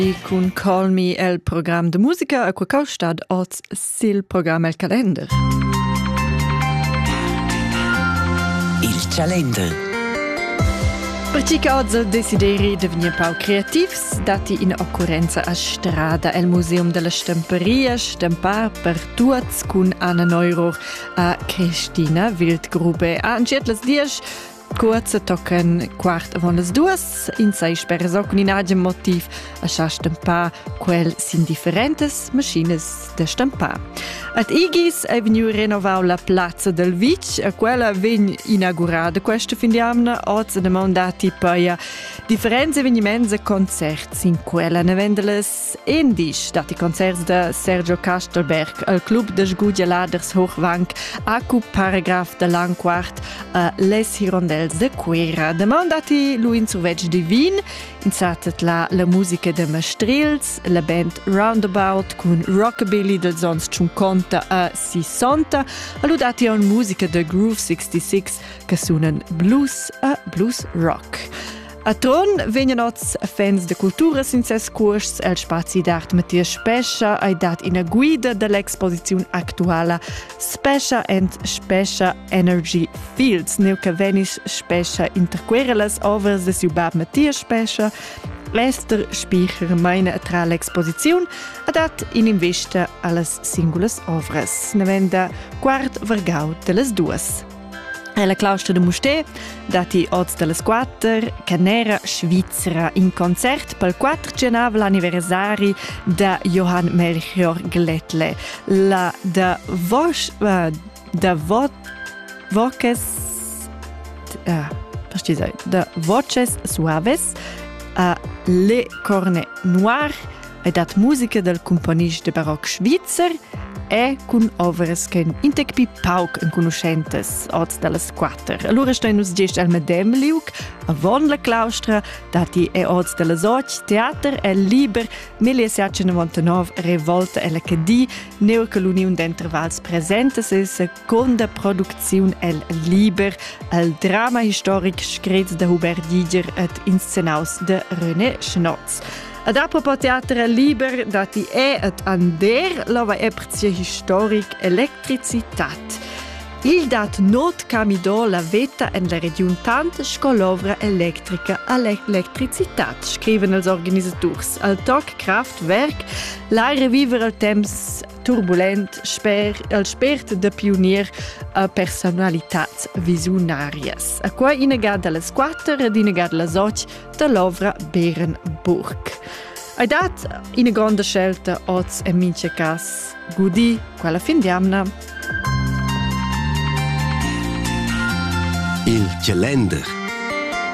E con Call Me el program de musica a qualche stad oz sil program el calender. Il calender. Perché che oggi desideri divenire più creativs, dati in occorrenza a strada el Museum della Stamperia stampar per tutti con Anna Neuro a Cristina Wildgrube. Angetles dies kurze tocken quart avant les duas in sei sperres auch in agem motiv a stampar quel sin differentes machines de stampar. At Igis è venu renovau la Plaza del Vic, a quella vegn inaugurada questa fin di anno, oggi demandati poi differenti avvenimenti e concerti in quella ne vendeles endis, dati concerti da Sergio Kastelberg al Club de Sgudia Laders Hochwank, acu paragraf de Langquart a Les Hirondelles de Quera. Demandati lui in surveg di Wien, insatet la musica de Mastrils, la band Roundabout con rockabilly del zons 50 a 60, alludati a musica de Groove 66 che suonan blues a blues rock. A Tron vengono oz fans de cultura sin ses curs, el spazi d'art Mattia Spescia hai dat in a guida dell'exposizione attuale Spescia and Spescia Energy Fields, neu che venis Spescia interquera las overs de Subab Mattia Spescia, Lester Speicher meine tra l'exposizione ha dat in investa alles singulas ovras, ne venda quart vergau de las duas. La claustra de Musté, dati oz de las 4, Canera Svizzera in concert pel 4º anniversari da Johann Melchior Glättle. La da Voces Suaves a Le Corne Noir e dat musica del componist de baroc svizzer e con overs che intecpi pauc en conoscentes oz dallas 4. Allora stai nus gest al Medem Liuk, a von la claustra, dati e oz dallas 8, teater e liber 1799 revolta e la cadi, neu che l'unione d'intervals presenta se seconda produzione el liber, al drama historic screz de Hubert Giger et inscenaus de René Schnotz. Ad apropos teater liber, dati et ander lova eprzia historic electricitat. Il dat not camido la veta en la region tant scolovra electrica all'electricitat, scriven els organisators. Al toc Kraftwerk, l'aire viver al temps turbulent, al spert de pionier a personalitats visionarias. A qua inegad alles 4 ed inegad las 8 de l'ovra Berenburg. Ai dat ina grande scelta oz e mince cas gudi quella fin diamna. Il calender.